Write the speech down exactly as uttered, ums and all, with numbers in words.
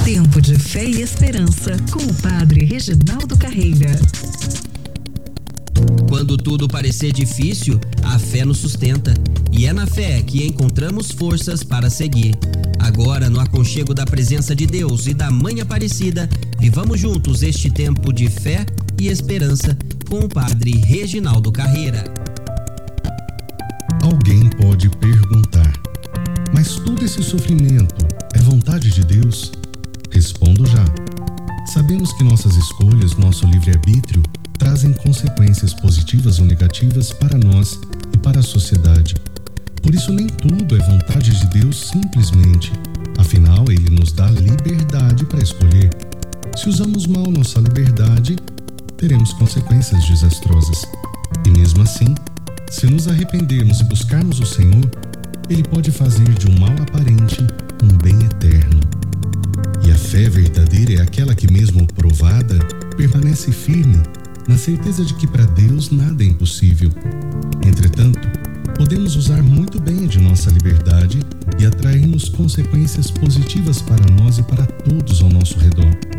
Tempo de fé e esperança com o Padre Reginaldo Carreira. Quando tudo parecer difícil, a fé nos sustenta. E é na fé que encontramos forças para seguir. Agora, no aconchego da presença de Deus e da Mãe Aparecida, vivamos juntos este tempo de fé e esperança com o Padre Reginaldo Carreira. Alguém pode perguntar: mas todo esse sofrimento é vontade de Deus? Respondo já. Sabemos que nossas escolhas, nosso livre-arbítrio, trazem consequências positivas ou negativas para nós e para a sociedade. Por isso, nem tudo é vontade de Deus simplesmente. Afinal, Ele nos dá liberdade para escolher. Se usamos mal nossa liberdade, teremos consequências desastrosas. E mesmo assim, se nos arrependermos e buscarmos o Senhor, Ele pode fazer de um mal aparente um bem eterno. E a fé verdadeira é aquela que, mesmo provada, permanece firme, na certeza de que para Deus nada é impossível. Entretanto, podemos usar muito bem de nossa liberdade e atrairmos consequências positivas para nós e para todos ao nosso redor.